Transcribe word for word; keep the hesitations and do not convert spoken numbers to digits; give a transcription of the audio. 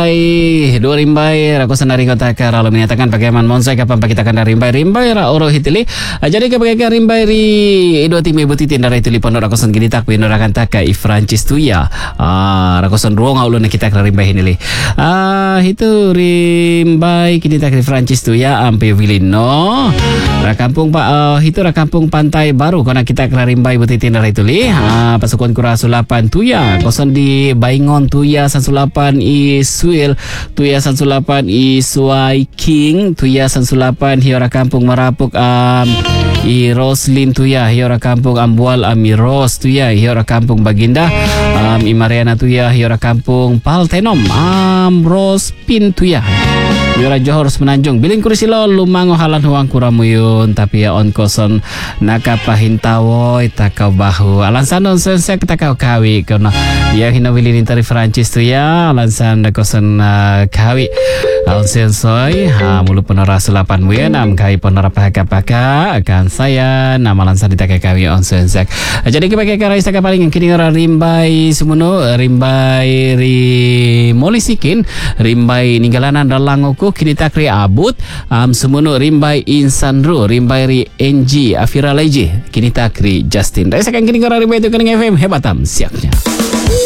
rimbai, dua rimbai rako senari kota ka lalu menyatakan bagaimana monsai kapan kita akan rimbai rimbai ra oro hitili. Jadi ke bagaimana rimbai ri dua tim ibu titin dari itili pondok rako sen gini tak pino rakan tak i Francis tu ya. Ah rako sen ruang ulun kita akan rimbai ini li. Ah itu rimbai kini tak Francis tu ya ampe Vilino. Ra kampung Pak uh, itu ra kampung Pantai Baru karena kita akan rimbai ibu titin dari itili. Ah pasukan kura sulapan tu ya kosan di Baingon tu ya Sansulapan i Suil tu ya Sansulapan i Suai King tu ya Sansulapan hiora kampung Marapuk um, i Roslin tu ya hiora kampung Ambual Amiros tu ya hiora kampung Baginda um, i Mariana tu ya hiora kampung Paltenom Amros Pin tu ya Yora Johor Semenanjung Biling Kurisilo lumango halan huang kuramuyun tapi ya on koson nakapahintawoy takau bahu alansan on sensek takau kawi karena ya hinawili nintari Francis tu ya alansan koson uh, kawi on sensoy ha mulu penora sulapan muya nam kai penora pahaka-paka akan saya nama alansan ditakai kawi on sensek jadi kebagai karai saka paling yang kini ora rimbai sumuno rimbai ri molisikin rimbai ninggalanan dalangoku kini takri abut um, semuno rimbai insanru rimbai ri N G Afira Leji kini takri Justin. Dari sekarang kini korang rimbai itu kening F M hebatam siapnya.